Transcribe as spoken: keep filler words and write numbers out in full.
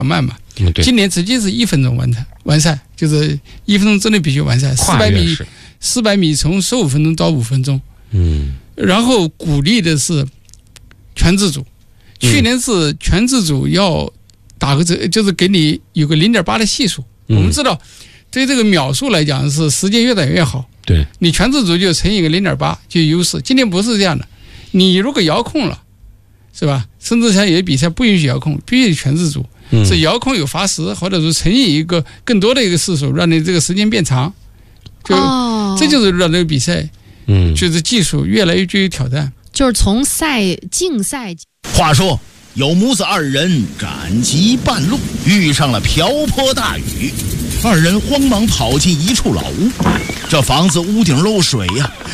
慢嘛。 嗯，对。 今年直接是一分钟完成完赛，就是一分钟之内必须完赛。四百米，四百米从十五分钟到五分钟。 嗯。然后鼓励的是全自主，去年是全自主要打个折，就是给你有个零点八的系数。 嗯、 我们知道，对这个秒数来讲是时间越短越好。 对， 你全自主就乘以一个零点八就有优势。今天不是这样的，你如果遥控了，是吧？甚至像有些比赛不允许遥控，必须全自主。嗯、是遥控有罚时，或者说乘以一个更多的一个次数，让你这个时间变长。就、哦、这就是让这个比赛，嗯，就是技术越来越具有挑战。 就是从赛竞赛。 话说，有母子二人赶集半路，遇上了瓢泼大雨，二人慌忙跑进一处老屋，这房子屋顶漏水呀、啊。